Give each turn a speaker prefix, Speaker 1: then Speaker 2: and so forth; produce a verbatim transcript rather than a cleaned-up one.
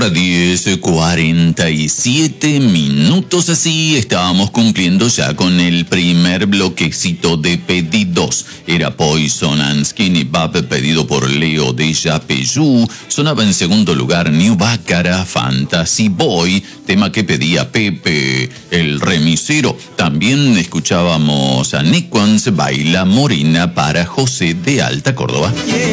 Speaker 1: diez, cuarenta y siete minutos. Así estábamos cumpliendo ya con el primer bloquecito de pedidos. Era Poison and Skinny Bop, pedido por Leo de Yapeyú. Sonaba en segundo lugar New Bácara, Fantasy Boy, tema que pedía Pepe, el remisero. También escuchábamos a Nequans, Baila Morena, para José de Alta Córdoba.